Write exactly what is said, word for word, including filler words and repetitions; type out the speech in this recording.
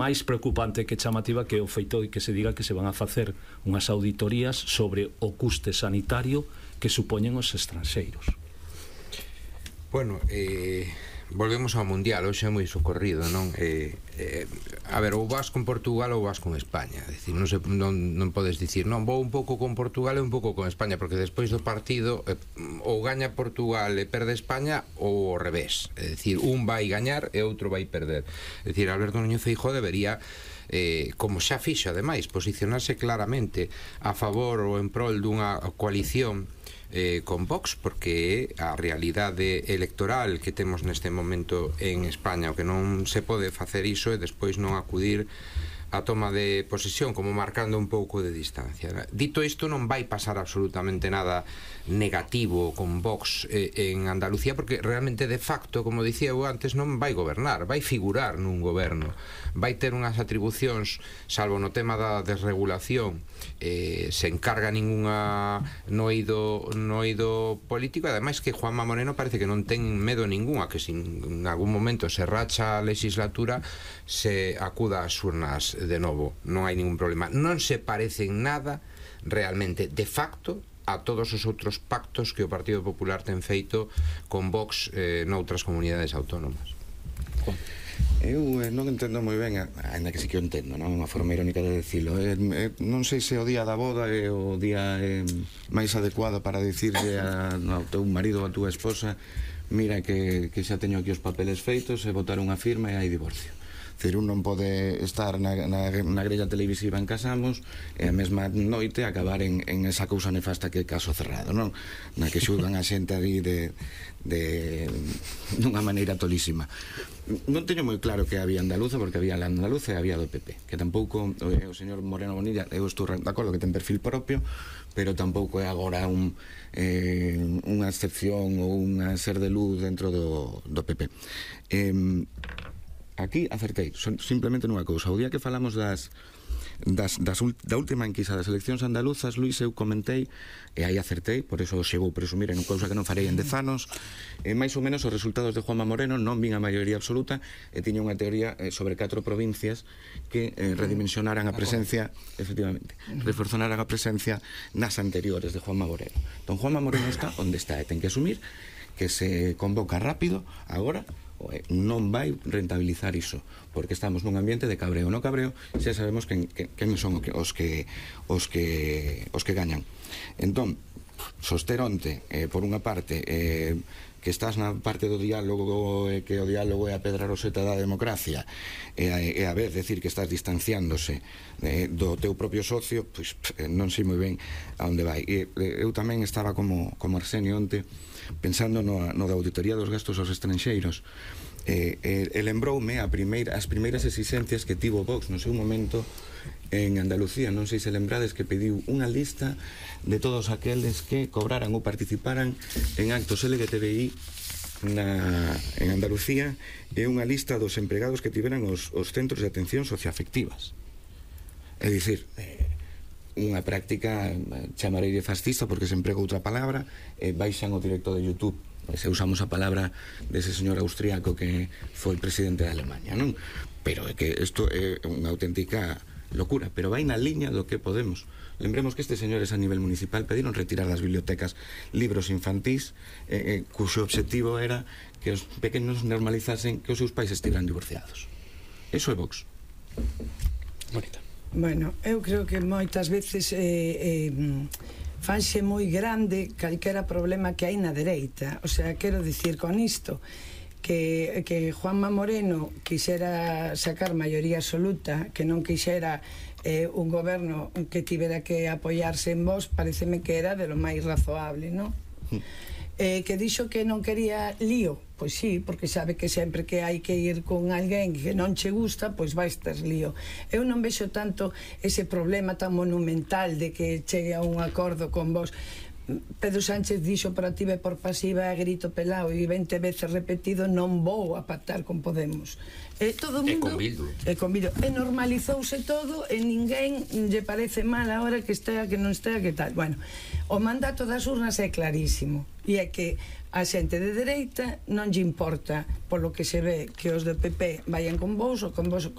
máis preocupante que chamativa que o feito de que se diga que se van a facer unhas auditorías sobre o custe sanitario que supoñen os estranxeiros. Bueno, eh... volvemos ao Mundial, hoxe é moi socorrido, non? Eh, eh, a ver, ou vas con Portugal ou vas con España. É dicir, non, se, non, non podes dicir, non, vou un pouco con Portugal e un pouco con España, porque despois do partido eh, ou gaña Portugal e perde España ou ao revés. É dicir, un vai gañar e outro vai perder. É dicir, Alberto Núñez Feijóo debería, eh, como xa fixo ademais, posicionarse claramente a favor ou en prol dunha coalición Eh, con Vox, porque a realidade electoral que temos neste momento en España, o que non se pode facer iso e despois non acudir a toma de posesión, como marcando un pouco de distancia. Dito isto, non vai pasar absolutamente nada negativo con Vox eh, en Andalucía, porque realmente de facto, como dicía eu antes, non vai gobernar, vai figurar nun goberno, vai ter unhas atribucións, salvo no tema da desregulación, eh, se encarga ningunha no eido, no eido político. Ademais que Juanma Moreno parece que non ten medo ningún a que se en algún momento se racha a legislatura, se acuda ás urnas de novo, non hai ningún problema. Non se parece en nada realmente de facto a todos os outros pactos que o Partido Popular ten feito con Vox eh, noutras comunidades autónomas. Eu eh, non entendo moi ben, ainda que sí que o entendo, non? Unha forma irónica de dicilo. eh, eh, Non sei se o día da boda é o día eh, máis adecuado para dicirle a, ao teu marido ou a túa esposa: mira que, que xa teño aquí os papeles feitos, e botar unha firma e hai divorcio. Decir, un non pode estar na, na, na grella televisiva en Casamos e a mesma noite acabar en, en esa cousa nefasta que é Caso Cerrado, non? Na que xulgan a xente ali de, de dunha maneira tolísima. Non teño moi claro que había andaluza, porque había la andaluza e había do P P, que tampouco o, o señor Moreno Bonilla, eu estou de acordo que ten perfil propio, pero tampouco é agora un, eh, unha excepción ou unha ser de luz dentro do, do P P. eh, Aquí acertei, son, simplemente nunha cousa. O día que falamos das, das, das da última enquisa das eleccións andaluzas, Luís, eu comentei, e aí acertei, por eso chegou a presumir en cousa que non farei en dez anos, e máis ou menos os resultados de Juanma Moreno non vin a maioría absoluta, e tiña unha teoría eh, sobre catro provincias que eh, redimensionaran a presencia, efectivamente, reforzaran a presencia nas anteriores de Juanma Moreno. Don Juanma Moreno está onde está, e ten que asumir que se convoca rápido agora, non vai rentabilizar iso, porque estamos nun ambiente de cabreo. No cabreo xa sabemos quen, quen son os que os que os que gañan. Entón, sosteronte, eh, por unha parte, eh, que estás na parte do diálogo, eh, que o diálogo é a pedra roseta da democracia, e a, e a vez decir que estás distanciándose eh, do teu propio socio, pois eh, non sei moi ben a onde vai. E, eh, eu tamén estaba como, como Arsenio onte pensando no, no da auditoría dos gastos aos estranxeiros. E, e, e lembroume a primeira, as primeiras exigencias que tivo Vox no seu momento en Andalucía. Non sei se lembrades que pediu unha lista de todos aqueles que cobraran ou participaran en actos L G T B I na, en Andalucía, e unha lista dos empregados que tiveran os, os centros de atención socioafectivas. É dicir, eh, unha práctica, chamarei de fascista porque se emprega outra palabra, e baixan o directo de YouTube, se usamos a palabra dese señor austríaco que foi presidente de Alemania, non? Pero é que isto é unha auténtica locura, pero vai na liña do que podemos. Lembremos que estes señores a nivel municipal pediron retirar das bibliotecas libros infantís, eh, eh, cuxo obxectivo era que os pequenos normalizasen que os seus pais estiveran divorciados. Eso é Vox. Bonita. Bueno, eu creo que moitas veces eh, eh, fanse moi grande calquera problema que hai na dereita. O sea, quero dicir con isto que, que Juanma Moreno quixera sacar maioría absoluta, que non quixera eh, un goberno que tivera que apoiarse en vos, pareceme que era de lo máis razoable, non? Eh, que dixo que non quería lío, pois sí, porque sabe que sempre que hai que ir con alguén que non che gusta, pois vais ter lío. Eu non vexo tanto ese problema tan monumental de que chegue a un acordo con vos. Pedro Sánchez dixo por activa e por pasiva, a grito pelao e vinte veces repetido, non vou a pactar con Podemos. E todo o mundo, e con Bildu. E con Bildu. E normalizouse todo, e ninguén lle parece mal ahora que estea, que non estea, que tal. Bueno, o mandato das urnas é clarísimo, e é que a xente de dereita non lle importa, polo que se ve, que os do P P vayan con vos ou con vos